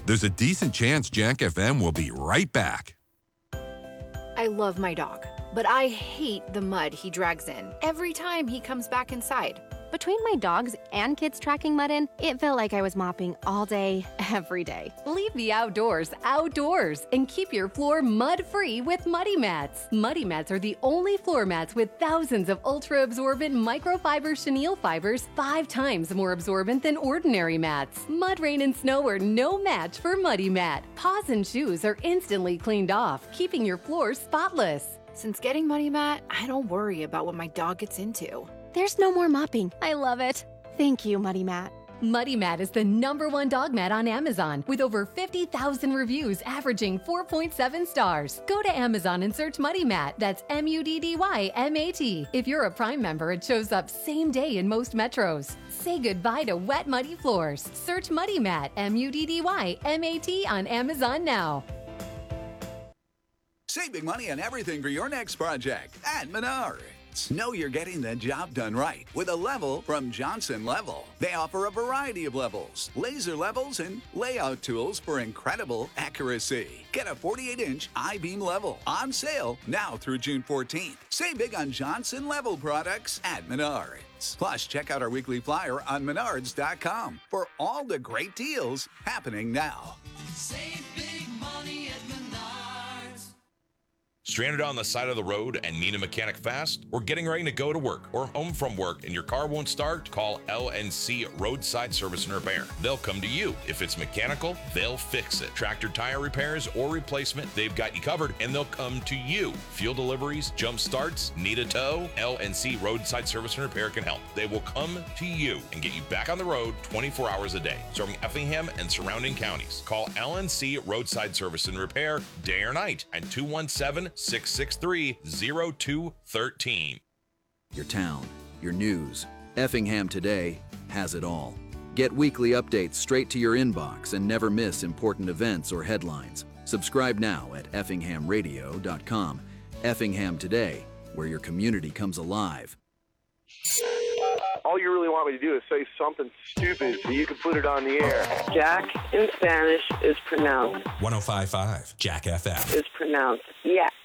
There's a decent chance Jack FM will be right back. I love my dog, but I hate the mud he drags in every time he comes back inside. Between my dogs and kids tracking mud in, it felt like I was mopping all day, every day. Leave the outdoors outdoors and keep your floor mud-free with Muddy Mats. Muddy Mats are the only floor mats with thousands of ultra-absorbent microfiber chenille fibers, 5 times more absorbent than ordinary mats. Mud, rain, and snow are no match for Muddy Mat. Paws and shoes are instantly cleaned off, keeping your floor spotless. Since getting Muddy Mat, I don't worry about what my dog gets into. There's no more mopping. I love it. Thank you, Muddy Mat. Muddy Mat is the #1 dog mat on Amazon with over 50,000 reviews averaging 4.7 stars. Go to Amazon and search Muddy Mat. That's MUDDYMAT. If you're a Prime member, it shows up same day in most metros. Say goodbye to wet, muddy floors. Search Muddy Mat, MUDDYMAT on Amazon now. Save big money on everything for your next project at Menards. Know you're getting the job done right with a level from Johnson Level. They offer a variety of levels, laser levels, and layout tools for incredible accuracy. Get a 48-inch I-beam level on sale now through June 14th. Save big on Johnson Level products at Menards. Plus, check out our weekly flyer on menards.com for all the great deals happening now. Save big money at Menards. Stranded on the side of the road and need a mechanic fast? Or getting ready to go to work or home from work and your car won't start? Call LNC Roadside Service and Repair. They'll come to you. If it's mechanical, they'll fix it. Tractor tire repairs or replacement, they've got you covered and they'll come to you. Fuel deliveries, jump starts, need a tow? LNC Roadside Service and Repair can help. They will come to you and get you back on the road 24 hours a day, serving Effingham and surrounding counties. Call LNC Roadside Service and Repair day or night at 217-663-0213. Your town, your news. Effingham Today has it all. Get weekly updates straight to your inbox and never miss important events or headlines. Subscribe now at effinghamradio.com. Effingham Today, where your community comes alive. All you really want me to do is say something stupid so you can put it on the air. Jack in Spanish is pronounced. 105.5 Jack FM. Is pronounced. Yeah.